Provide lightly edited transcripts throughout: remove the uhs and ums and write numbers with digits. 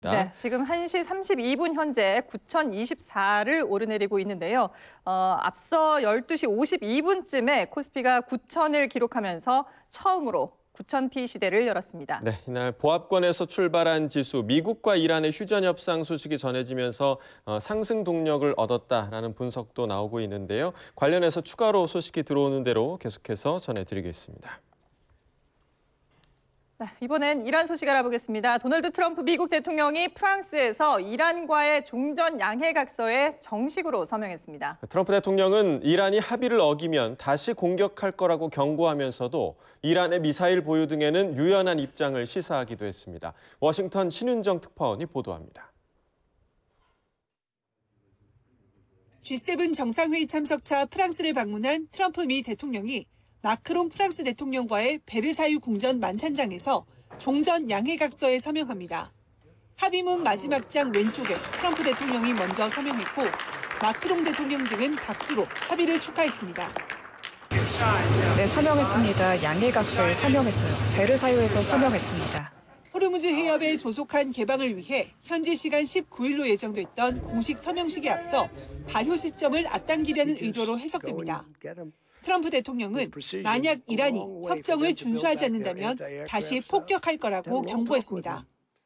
네, 지금 1시 32분 현재 9,024를 오르내리고 있는데요. 앞서 12시 52분쯤에 코스피가 9,000을 기록하면서 처음으로 9,000피 시대를 열었습니다. 네, 이날 보합권에서 출발한 지수, 미국과 이란의 휴전 협상 소식이 전해지면서 상승 동력을 얻었다라는 분석도 나오고 있는데요. 관련해서 추가로 소식이 들어오는 대로 계속해서 전해드리겠습니다. 네, 이번엔 이란 소식 알아보겠습니다. 도널드 트럼프 미국 대통령이 프랑스에서 이란과의 종전 양해각서에 정식으로 서명했습니다. 트럼프 대통령은 이란이 합의를 어기면 다시 공격할 거라고 경고하면서도 이란의 미사일 보유 등에는 유연한 입장을 시사하기도 했습니다. 워싱턴 신윤정 특파원이 보도합니다. G7 정상회의 참석차 프랑스를 방문한 트럼프 미 대통령이 마크롱 프랑스 대통령과의 베르사유 궁전 만찬장에서 종전 양해각서에 서명합니다. 합의문 마지막 장 왼쪽에 트럼프 대통령이 먼저 서명했고 마크롱 대통령 등은 박수로 합의를 축하했습니다. 네, 서명했습니다. 양해각서에 서명했어요. 베르사유에서 서명했습니다. 호르무즈 해협의 조속한 개방을 위해 현지 시간 19일로 예정됐던 공식 서명식에 앞서 발효 시점을 앞당기려는 의도로 해석됩니다. 트럼프 대통령은 만약 이란이 협정을 준수하지 않는다면 다시 폭격할 거라고 경고했습니다.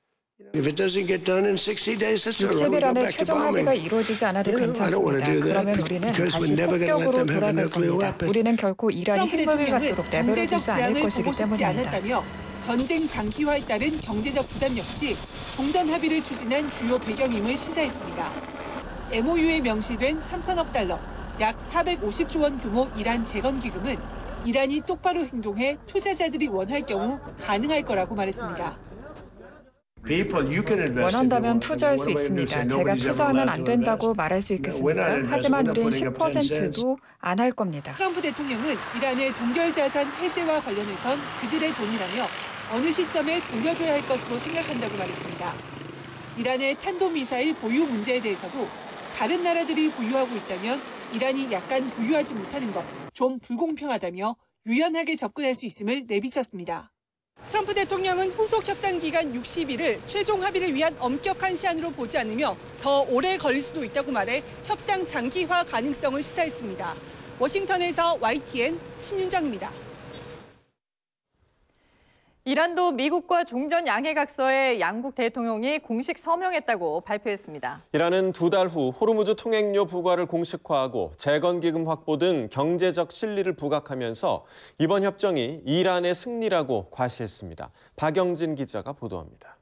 60일 안에 최종 합의가 이루어지지 않아도 괜찮습니다. 그러면 우리는 다시 폭격으로 돌아갈 겁니다. 우리는 결코 이란이 핵무기를 갖도록 내버려두지 않을 것이기 때문입니다. 전쟁 장기화에 따른 경제적 부담 역시 종전 합의를 추진한 주요 배경임을 시사했습니다. MOU에 명시된 3천억 달러, 약 450조 원 규모 이란 재건기금은 이란이 똑바로 행동해 투자자들이 원할 경우 가능할 거라고 말했습니다. 원한다면 투자할 수 있습니다. 제가 투자하면 안 된다고 말할 수 있겠습니다. 하지만 우린 10%도 안 할 겁니다. 트럼프 대통령은 이란의 동결자산 해제와 관련해선 그들의 돈이라며 어느 시점에 돌려줘야 할 것으로 생각한다고 말했습니다. 이란의 탄도미사일 보유 문제에 대해서도 다른 나라들이 보유하고 있다면 이란이 약간 보유하지 못하는 것 좀 불공평하다며 유연하게 접근할 수 있음을 내비쳤습니다. 트럼프 대통령은 후속 협상 기간 60일을 최종 합의를 위한 엄격한 시한으로 보지 않으며 더 오래 걸릴 수도 있다고 말해 협상 장기화 가능성을 시사했습니다. 워싱턴에서 YTN 신윤정입니다. 이란도 미국과 종전 양해각서에 양국 대통령이 공식 서명했다고 발표했습니다. 이란은 2달 후 호르무즈 통행료 부과를 공식화하고 재건기금 확보 등 경제적 실리를 부각하면서 이번 협정이 이란의 승리라고 과시했습니다. 박영진 기자가 보도합니다.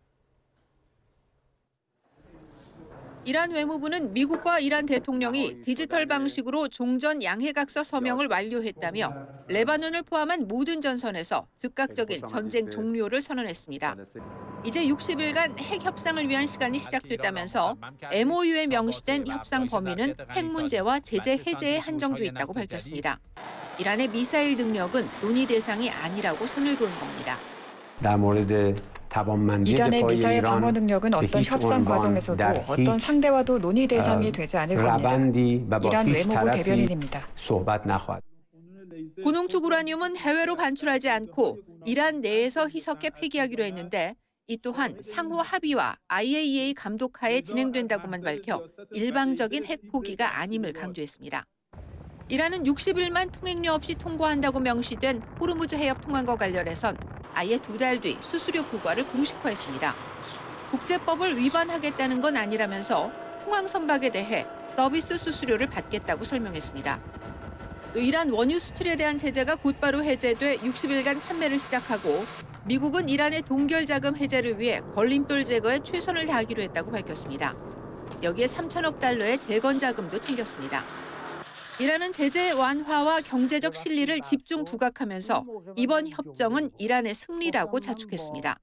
이란 외무부는 미국과 이란 대통령이 디지털 방식으로 종전 양해각서 서명을 완료했다며 레바논을 포함한 모든 전선에서 즉각적인 전쟁 종료를 선언했습니다. 이제 60일간 핵 협상을 위한 시간이 시작됐다면서 MOU에 명시된 협상 범위는 핵 문제와 제재 해제에 한정돼 있다고 밝혔습니다. 이란의 미사일 능력은 논의 대상이 아니라고 선을 그은 겁니다. 이란의 미사일 방어 능력은 어떤 협상 과정에서도 어떤 상대와도 논의 대상이 되지 않을 겁니다. 이란 외무부 대변인입니다. 고농축 우라늄은 해외로 반출하지 않고 이란 내에서 희석해 폐기하기로 했는데 이 또한 상호 합의와 IAEA 감독하에 진행된다고만 밝혀 일방적인 핵 포기가 아님을 강조했습니다. 이란은 60일만 통행료 없이 통과한다고 명시된 호르무즈 해협 통항과 관련해선 아예 2달 뒤 수수료 부과를 공식화했습니다. 국제법을 위반하겠다는 건 아니라면서 통항 선박에 대해 서비스 수수료를 받겠다고 설명했습니다. 또 이란 원유 수출에 대한 제재가 곧바로 해제돼 60일간 판매를 시작하고 미국은 이란의 동결 자금 해제를 위해 걸림돌 제거에 최선을 다하기로 했다고 밝혔습니다. 여기에 3천억 달러의 재건 자금도 챙겼습니다. 이란은 제재 완화와 경제적 실리를 집중 부각하면서 이번 협정은 이란의 승리라고 자축했습니다.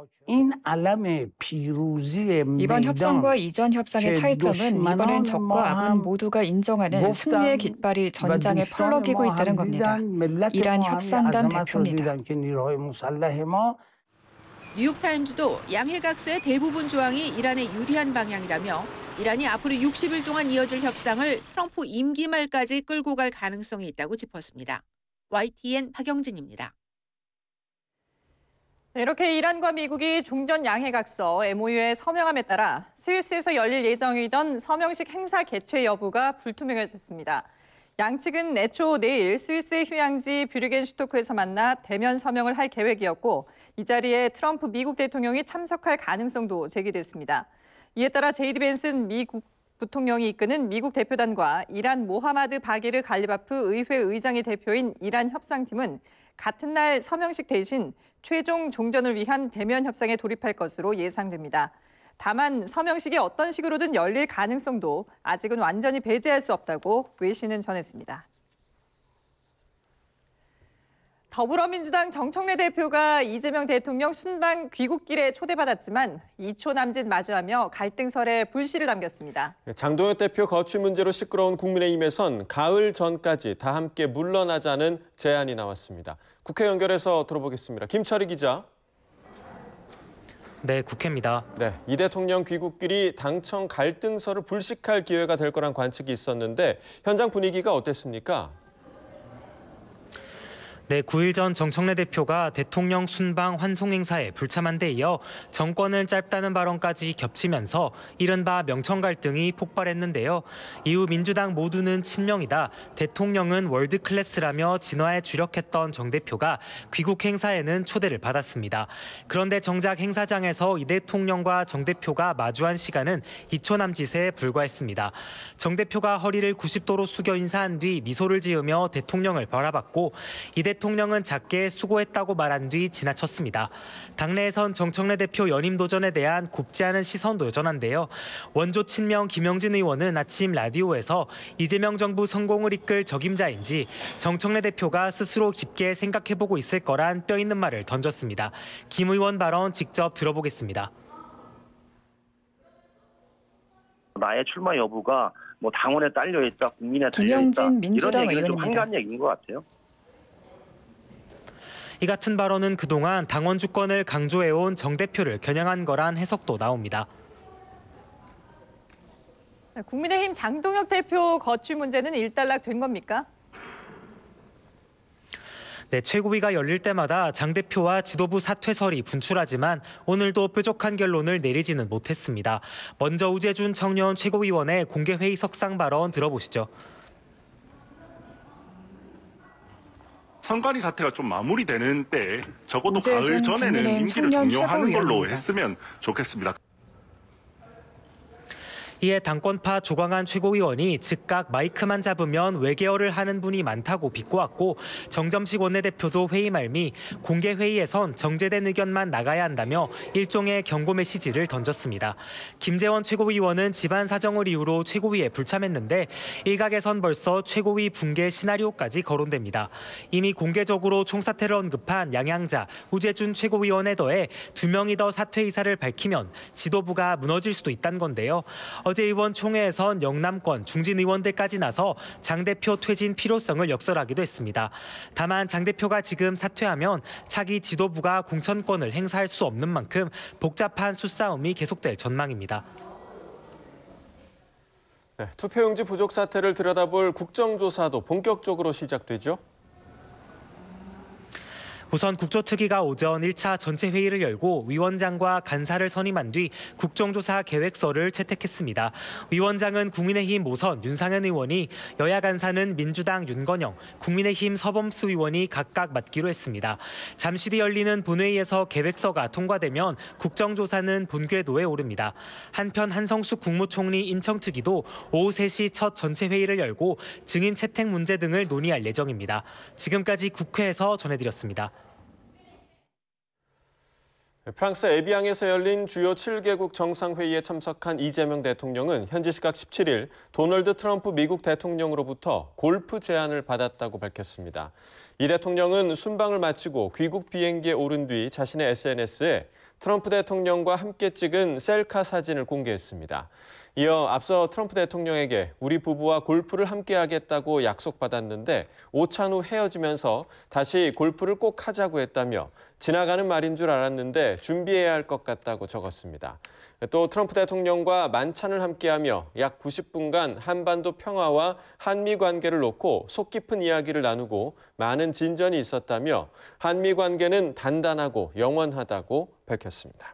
이번 협상과 이전 협상의 차이점은 이번엔 적과 악은 모두가 인정하는 승리의 깃발이 전장에 펄럭이고 있다는 겁니다. 이란 협상단 대표입니다. 뉴욕타임즈도 양해각서의 대부분 조항이 이란에 유리한 방향이라며 이란이 앞으로 60일 동안 이어질 협상을 트럼프 임기 말까지 끌고 갈 가능성이 있다고 짚었습니다. YTN 박영진입니다. 이렇게 이란과 미국이 종전 양해각서 MOU에 서명함에 따라 스위스에서 열릴 예정이던 서명식 행사 개최 여부가 불투명해졌습니다. 양측은 애초 내일 스위스의 휴양지 뷰르겐슈토크에서 만나 대면 서명을 할 계획이었고 이 자리에 트럼프 미국 대통령이 참석할 가능성도 제기됐습니다. 이에 따라 제이디 벤슨 미국 부통령이 이끄는 미국 대표단과 이란 모하마드 바기르 갈리바프 의회 의장이 대표인 이란 협상팀은 같은 날 서명식 대신 최종 종전을 위한 대면 협상에 돌입할 것으로 예상됩니다. 다만 서명식이 어떤 식으로든 열릴 가능성도 아직은 완전히 배제할 수 없다고 외신은 전했습니다. 더불어민주당 정청래 대표가 이재명 대통령 순방 귀국길에 초대받았지만 2초 남짓 마주하며 갈등설에 불씨를 남겼습니다. 장동혁 대표 거취 문제로 시끄러운 국민의힘에선 가을 전까지 다 함께 물러나자는 제안이 나왔습니다. 국회 연결해서 들어보겠습니다. 김철희 기자. 네, 국회입니다. 네, 이 대통령 귀국길이 당청 갈등설을 불식할 기회가 될 거란 관측이 있었는데 현장 분위기가 어땠습니까? 네, 9일 전 정청래 대표가 대통령 순방 환송 행사에 불참한 데 이어 정권은 짧다는 발언까지 겹치면서 이른바 명청 갈등이 폭발했는데요. 이후 민주당 모두는 친명이다, 대통령은 월드클래스라며 진화에 주력했던 정 대표가 귀국 행사에는 초대를 받았습니다. 그런데 정작 행사장에서 이 대통령과 정 대표가 마주한 시간은 2초 남짓에 불과했습니다. 정 대표가 허리를 90도로 숙여 인사한 뒤 미소를 지으며 대통령을 바라봤고 이 대통령은 작게 수고했다고 말한 뒤 지나쳤습니다. 당내에선 정청래 대표 연임 도전에 대한 곱지 않은 시선도 여전한데요. 원조 친명 김영진 의원은 아침 라디오에서 이재명 정부 성공을 이끌 적임자인지 정청래 대표가 스스로 깊게 생각해보고 있을 거란 뼈 있는 말을 던졌습니다. 김 의원 발언 직접 들어보겠습니다. 나의 출마 여부가 뭐 당원에 딸려 있다, 국민에 딸려 있다, 김영진 민주당 이런 얘기는 좀 의원입니다. 한가한 얘기인 것 같아요. 이 같은 발언은 그동안 당원 주권을 강조해온 정 대표를 겨냥한 거란 해석도 나옵니다. 국민의힘 장동혁 대표 거취 문제는 일단락된 겁니까? 네, 최고위가 열릴 때마다 장 대표와 지도부 사퇴설이 분출하지만 오늘도 뾰족한 결론을 내리지는 못했습니다. 먼저 우재준 청년 최고위원의 공개회의석상 발언 들어보시죠. 선관위 사태가 좀 마무리되는 때 적어도 우재준 가을 전에는 국민의힘 임기를 청년 종료하는 걸로 최고위원입니다. 했으면 좋겠습니다. 이에 당권파 조광한 최고위원이 즉각 마이크만 잡으면 외계어를 하는 분이 많다고 비꼬았고 정점식 원내대표도 회의 말미 공개회의에선 정제된 의견만 나가야 한다며 일종의 경고 메시지를 던졌습니다. 김재원 최고위원은 집안 사정을 이유로 최고위에 불참했는데 일각에선 벌써 최고위 붕괴 시나리오까지 거론됩니다. 이미 공개적으로 총사퇴를 언급한 양양자, 우재준 최고위원에 더해 2명이 더 사퇴 의사를 밝히면 지도부가 무너질 수도 있다는 건데요. 어제 의원총회에선 영남권 중진 의원들까지 나서 장 대표 퇴진 필요성을 역설하기도 했습니다. 다만 장 대표가 지금 사퇴하면 차기 지도부가 공천권을 행사할 수 없는 만큼 복잡한 수싸움이 계속될 전망입니다. 네, 투표용지 부족 사태를 들여다볼 국정조사도 본격적으로 시작되죠. 우선 국조특위가 오전 1차 전체 회의를 열고 위원장과 간사를 선임한 뒤 국정조사 계획서를 채택했습니다. 위원장은 국민의힘 모선 윤상현 의원이, 여야 간사는 민주당 윤건영, 국민의힘 서범수 의원이 각각 맡기로 했습니다. 잠시 뒤 열리는 본회의에서 계획서가 통과되면 국정조사는 본궤도에 오릅니다. 한편 한성숙 국무총리 인청특위도 오후 3시 첫 전체 회의를 열고 증인 채택 문제 등을 논의할 예정입니다. 지금까지 국회에서 전해드렸습니다. 프랑스 에비앙에서 열린 주요 7개국 정상회의에 참석한 이재명 대통령은 현지 시각 17일 도널드 트럼프 미국 대통령으로부터 골프 제안을 받았다고 밝혔습니다. 이 대통령은 순방을 마치고 귀국 비행기에 오른 뒤 자신의 SNS에 트럼프 대통령과 함께 찍은 셀카 사진을 공개했습니다. 이어 앞서 트럼프 대통령에게 우리 부부와 골프를 함께 하겠다고 약속받았는데 오찬 후 헤어지면서 다시 골프를 꼭 하자고 했다며 지나가는 말인 줄 알았는데 준비해야 할 것 같다고 적었습니다. 또 트럼프 대통령과 만찬을 함께하며 약 90분간 한반도 평화와 한미 관계를 놓고 속 깊은 이야기를 나누고 많은 진전이 있었다며 한미 관계는 단단하고 영원하다고 밝혔습니다.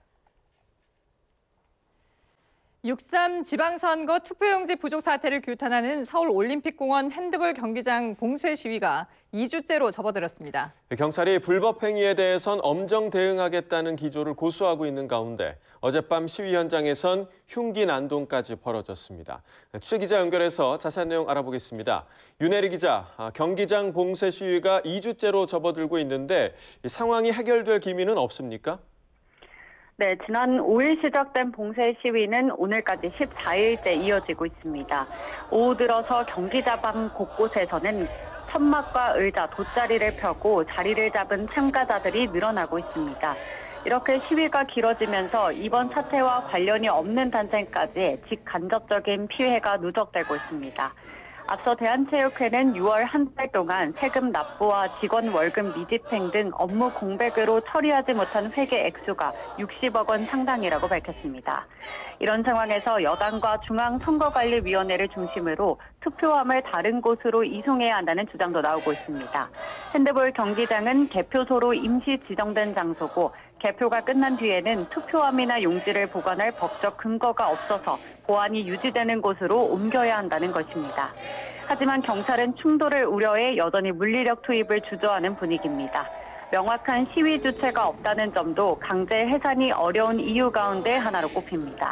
6.3 지방선거 투표용지 부족 사태를 규탄하는 서울올림픽공원 핸드볼 경기장 봉쇄 시위가 2주째로 접어들었습니다. 경찰이 불법 행위에 대해선 엄정 대응하겠다는 기조를 고수하고 있는 가운데 어젯밤 시위 현장에선 흉기 난동까지 벌어졌습니다. 취재 기자 연결해서 자세한 내용 알아보겠습니다. 윤혜리 기자, 경기장 봉쇄 시위가 2주째로 접어들고 있는데 상황이 해결될 기미는 없습니까? 네, 지난 5일 시작된 봉쇄 시위는 오늘까지 14일째 이어지고 있습니다. 오후 들어서 경기장 곳곳에서는 천막과 의자, 돗자리를 펴고 자리를 잡은 참가자들이 늘어나고 있습니다. 이렇게 시위가 길어지면서 이번 사태와 관련이 없는 단체까지 직간접적인 피해가 누적되고 있습니다. 앞서 대한체육회는 6월 한 달 동안 세금 납부와 직원 월급 미집행 등 업무 공백으로 처리하지 못한 회계 액수가 60억 원 상당이라고 밝혔습니다. 이런 상황에서 여당과 중앙선거관리위원회를 중심으로 투표함을 다른 곳으로 이송해야 한다는 주장도 나오고 있습니다. 핸드볼 경기장은 개표소로 임시 지정된 장소고 개표가 끝난 뒤에는 투표함이나 용지를 보관할 법적 근거가 없어서 보안이 유지되는 곳으로 옮겨야 한다는 것입니다. 하지만 경찰은 충돌을 우려해 여전히 물리력 투입을 주저하는 분위기입니다. 명확한 시위 주체가 없다는 점도 강제 해산이 어려운 이유 가운데 하나로 꼽힙니다.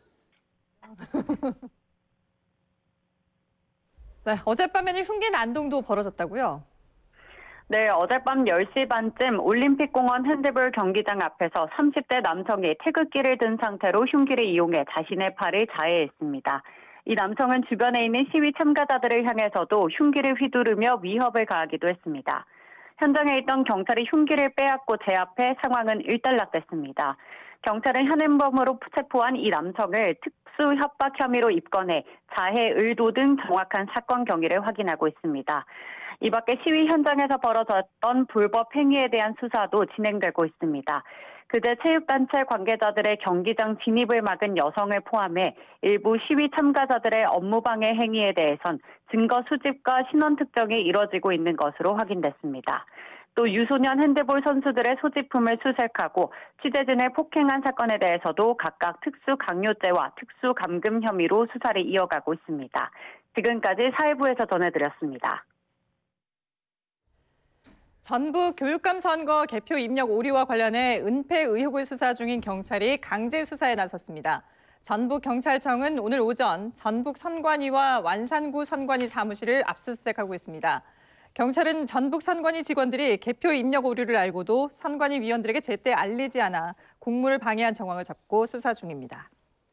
네, 어젯밤에는 흉기 난동도 벌어졌다고요? 네, 어젯밤 10시 반쯤 올림픽공원 핸드볼 경기장 앞에서 30대 남성이 태극기를 든 상태로 흉기를 이용해 자신의 팔을 자해했습니다. 이 남성은 주변에 있는 시위 참가자들을 향해서도 흉기를 휘두르며 위협을 가하기도 했습니다. 현장에 있던 경찰이 흉기를 빼앗고 제압해 상황은 일단락됐습니다. 경찰은 현행범으로 체포한 이 남성을 특수 협박 혐의로 입건해 자해, 의도 등 정확한 사건 경위를 확인하고 있습니다. 이 밖에 시위 현장에서 벌어졌던 불법 행위에 대한 수사도 진행되고 있습니다. 그제 체육단체 관계자들의 경기장 진입을 막은 여성을 포함해 일부 시위 참가자들의 업무방해 행위에 대해선 증거 수집과 신원 특정이 이뤄지고 있는 것으로 확인됐습니다. 또 유소년 핸드볼 선수들의 소지품을 수색하고 취재진을 폭행한 사건에 대해서도 각각 특수강요죄와 특수감금 혐의로 수사를 이어가고 있습니다. 지금까지 사회부에서 전해드렸습니다. 전북 교육감 선거 개표 입력 오류와 관련해 은폐 의혹을 수사 중인 경찰이 강제 수사에 나섰습니다. 전북경찰청은 오늘 오전 전북 선관위와 완산구 선관위 사무실을 압수수색하고 있습니다. 경찰은 전북 선관위 직원들이 개표 입력 오류를 알고도 선관위 위원들에게 제때 알리지 않아 공무를 방해한 정황을 잡고 수사 중입니다.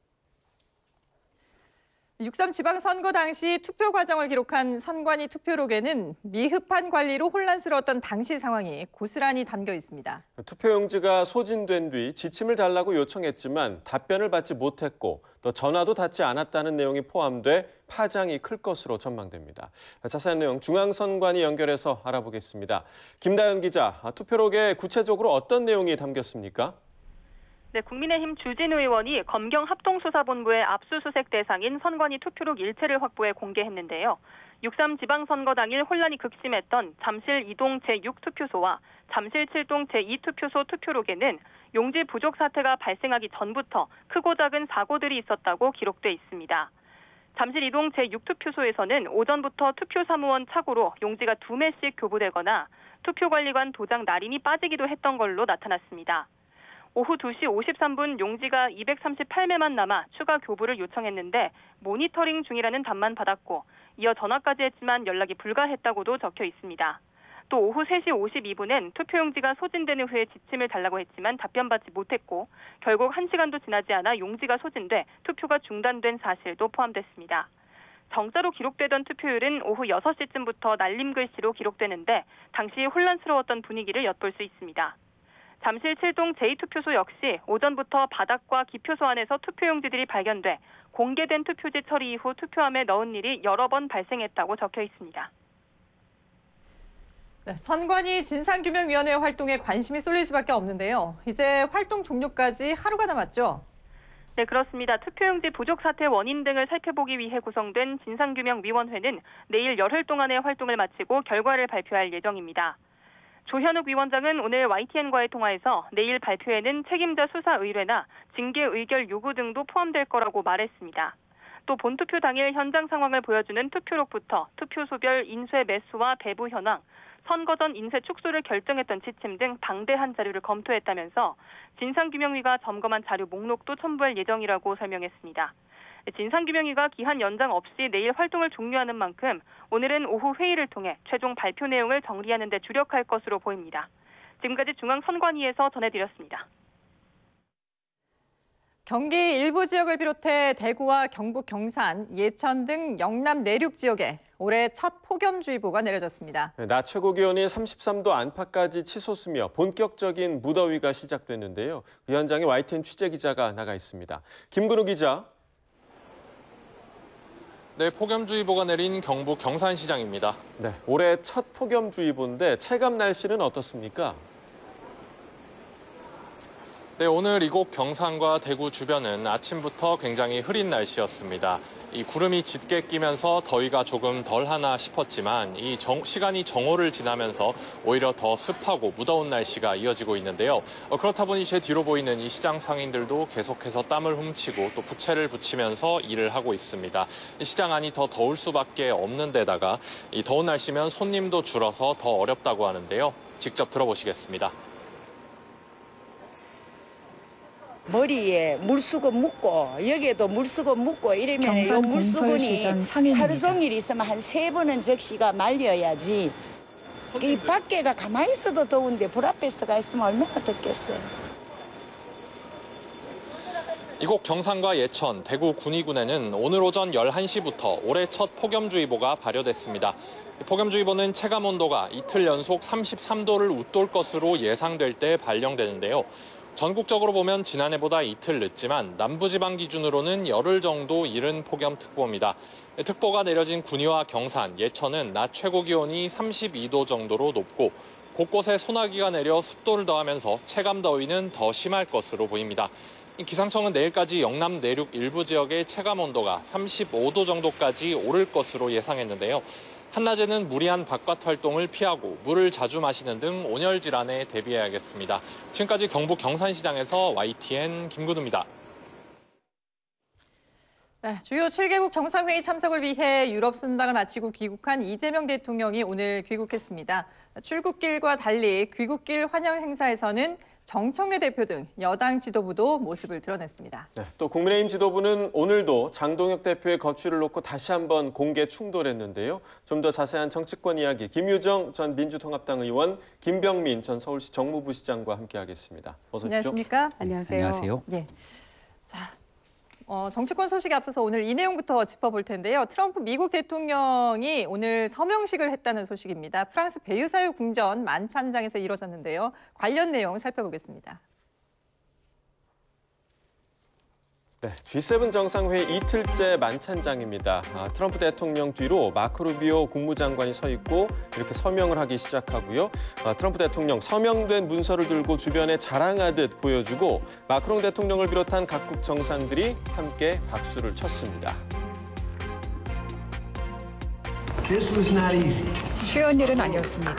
6.3 지방선거 당시 투표 과정을 기록한 선관위 투표록에는 미흡한 관리로 혼란스러웠던 당시 상황이 고스란히 담겨 있습니다. 투표용지가 소진된 뒤 지침을 달라고 요청했지만 답변을 받지 못했고 또 전화도 닿지 않았다는 내용이 포함돼 파장이 클 것으로 전망됩니다. 자세한 내용 중앙선관위 연결해서 알아보겠습니다. 김다연 기자, 투표록에 구체적으로 어떤 내용이 담겼습니까? 네, 국민의힘 주진우 의원이 검경 합동수사본부의 압수수색 대상인 선관위 투표록 일체를 확보해 공개했는데요. 6.3 지방선거 당일 혼란이 극심했던 잠실 2동 제6투표소와 잠실 7동 제2투표소 투표록에는 용지 부족 사태가 발생하기 전부터 크고 작은 사고들이 있었다고 기록돼 있습니다. 잠실 2동 제6투표소에서는 오전부터 투표사무원 착오로 용지가 2매씩 교부되거나 투표관리관 도장 날인이 빠지기도 했던 걸로 나타났습니다. 오후 2시 53분 용지가 238매만 남아 추가 교부를 요청했는데 모니터링 중이라는 답만 받았고 이어 전화까지 했지만 연락이 불가했다고도 적혀 있습니다. 또 오후 3시 52분엔 투표용지가 소진되는 후에 지침을 달라고 했지만 답변받지 못했고 결국 1시간도 지나지 않아 용지가 소진돼 투표가 중단된 사실도 포함됐습니다. 정자로 기록되던 투표율은 오후 6시쯤부터 날림 글씨로 기록되는데 당시 혼란스러웠던 분위기를 엿볼 수 있습니다. 잠실 7동 제2투표소 역시 오전부터 바닥과 기표소 안에서 투표용지들이 발견돼 공개된 투표지 처리 이후 투표함에 넣은 일이 여러 번 발생했다고 적혀 있습니다. 네, 선관위 진상규명위원회 활동에 관심이 쏠릴 수밖에 없는데요. 이제 활동 종료까지 하루가 남았죠? 네, 그렇습니다. 투표용지 부족 사태 원인 등을 살펴보기 위해 구성된 진상규명위원회는 내일 열흘 동안의 활동을 마치고 결과를 발표할 예정입니다. 조현욱 위원장은 오늘 YTN과의 통화에서 내일 발표에는 책임자 수사 의뢰나 징계 의결 요구 등도 포함될 거라고 말했습니다. 또 본투표 당일 현장 상황을 보여주는 투표록부터 투표소별 인쇄 매수와 배부 현황, 선거 전 인쇄 축소를 결정했던 지침 등 방대한 자료를 검토했다면서 진상규명위가 점검한 자료 목록도 첨부할 예정이라고 설명했습니다. 진상규명위가 기한 연장 없이 내일 활동을 종료하는 만큼 오늘은 오후 회의를 통해 최종 발표 내용을 정리하는 데 주력할 것으로 보입니다. 지금까지 중앙선관위에서 전해드렸습니다. 경기 일부 지역을 비롯해 대구와 경북 경산, 예천 등 영남 내륙 지역에 올해 첫 폭염주의보가 내려졌습니다. 낮 최고 기온이 33도 안팎까지 치솟으며 본격적인 무더위가 시작됐는데요. 그 현장에 YTN 취재기자가 나가 있습니다. 김근우 기자. 네, 폭염주의보가 내린 경북 경산시장입니다. 네, 올해 첫 폭염주의보인데 체감 날씨는 어떻습니까? 네, 오늘 이곳 경산과 대구 주변은 아침부터 굉장히 흐린 날씨였습니다. 이 구름이 짙게 끼면서 더위가 조금 덜하나 싶었지만 시간이 정오를 지나면서 오히려 더 습하고 무더운 날씨가 이어지고 있는데요. 그렇다 보니 제 뒤로 보이는 이 시장 상인들도 계속해서 땀을 훔치고 또 부채를 붙이면서 일을 하고 있습니다. 시장 안이 더 더울 수밖에 없는 데다가 이 더운 날씨면 손님도 줄어서 더 어렵다고 하는데요. 직접 들어보시겠습니다. 머리에 물수건 묶고 여기에도 물수건 묶고 이러면 이 물수건이 하루 종일 있으면 한 3번은 적시가 말려야지. 이 밖에가 가만히 있어도 더운데 불 앞에서가 있으면 얼마나 덥겠어요. 이곳 경산과 예천, 대구 군위군에는 오늘 오전 11시부터 올해 첫 폭염주의보가 발효됐습니다. 폭염주의보는 체감온도가 이틀 연속 33도를 웃돌 것으로 예상될 때 발령되는데요. 전국적으로 보면 지난해보다 이틀 늦지만 남부지방 기준으로는 열흘 정도 이른 폭염특보입니다. 특보가 내려진 군위와 경산, 예천은 낮 최고 기온이 32도 정도로 높고 곳곳에 소나기가 내려 습도를 더하면서 체감 더위는 더 심할 것으로 보입니다. 기상청은 내일까지 영남 내륙 일부 지역의 체감 온도가 35도 정도까지 오를 것으로 예상했는데요. 한낮에는 무리한 바깥 활동을 피하고 물을 자주 마시는 등 온열 질환에 대비해야겠습니다. 지금까지 경북 경산시장에서 YTN 김근우입니다. 네, 주요 7개국 정상회의 참석을 위해 유럽 순방을 마치고 귀국한 이재명 대통령이 오늘 귀국했습니다. 출국길과 달리 귀국길 환영 행사에서는 정청래 대표 등 여당 지도부도 모습을 드러냈습니다. 네, 또 국민의힘 지도부는 오늘도 장동혁 대표의 거취를 놓고 다시 한번 공개 충돌했는데요. 좀 더 자세한 정치권 이야기 김유정 전 민주통합당 의원, 김병민 전 서울시 정무부시장과 함께하겠습니다. 어서 오십시오. 안녕하십니까? 안녕하세요. 네. 자, 정치권 소식에 앞서서 오늘 이 내용부터 짚어볼 텐데요. 트럼프 미국 대통령이 오늘 서명식을 했다는 소식입니다. 프랑스 베르사유 궁전 만찬장에서 이뤄졌는데요. 관련 내용 살펴보겠습니다. 네, G7 정상회의 이틀째 만찬장입니다. 트럼프 대통령 뒤로 마크 루비오 국무장관이 서 있고 이렇게 서명을 하기 시작하고요. 트럼프 대통령 서명된 문서를 들고 주변에 자랑하듯 보여주고 마크롱 대통령을 비롯한 각국 정상들이 함께 박수를 쳤습니다. 쉬운 일은 아니었습니다.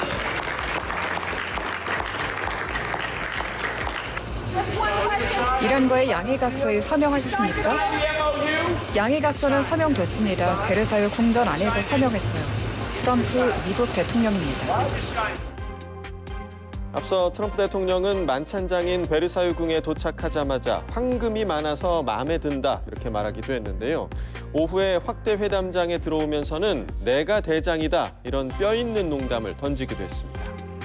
이란과의 양해각서에 서명하셨습니까? 양해각서는 서명됐습니다. 베르사유 궁전 안에서 서명했어요. 트럼프 미국 대통령입니다. 앞서 트럼프 대통령은 만찬장인 베르사유 궁에 도착하자마자 황금이 많아서 마음에 든다 이렇게 말하기도 했는데요. 오후에 확대 회담장에 들어오면서는 내가 대장이다 이런 뼈 있는 농담을 던지기도 했습니다.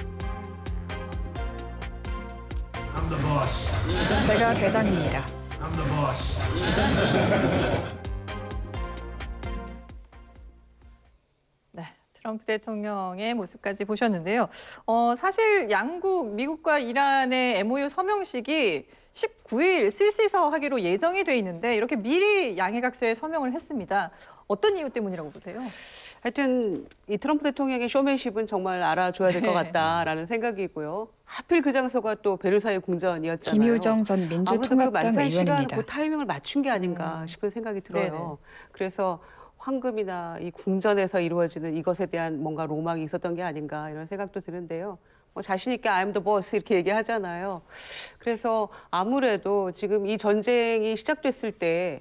제가 대장입니다. 네, 트럼프 트럼프 대통령의 모습까지 보셨는데요. 사실 양국, 미국과 이란의 MOU 서명식이 19일 스위스에서 하기로 예정이 돼 있는데 이렇게 미리 양해각서에 서명을 했습니다. 어떤 이유 때문이라고 보세요? 하여튼 이 트럼프 대통령의 쇼맨십은 정말 알아줘야 될 것 같다라는 생각이고요. 하필 그 장소가 또 베르사유 궁전이었잖아요. 김유정 전 민주통합당 아무래도 그 만찬 시간 의원입니다. 그 타이밍을 맞춘 게 아닌가 싶은 생각이 들어요. 네네. 그래서 황금이나 이 궁전에서 이루어지는 이것에 대한 뭔가 로망이 있었던 게 아닌가 이런 생각도 드는데요. 뭐 자신 있게 I'm the boss 이렇게 얘기하잖아요. 그래서 아무래도 지금 이 전쟁이 시작됐을 때